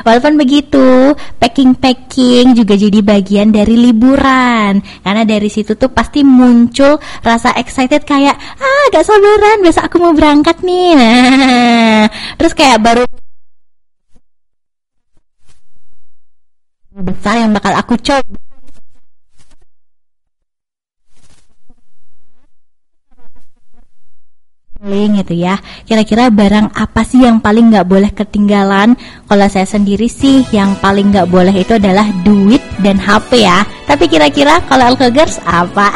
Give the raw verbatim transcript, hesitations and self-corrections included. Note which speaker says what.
Speaker 1: Walaupun begitu, packing-packing juga jadi bagian dari liburan. Karena dari situ tuh pasti muncul rasa excited kayak, ah gak sabaran besok aku mau berangkat nih. Nah, terus kayak baru besar yang bakal aku coba gitu ya. Kira-kira barang apa sih yang paling nggak boleh ketinggalan? Kalau saya sendiri sih yang paling nggak boleh itu adalah duit dan H P ya. Tapi kira-kira kalau Alkegers apa?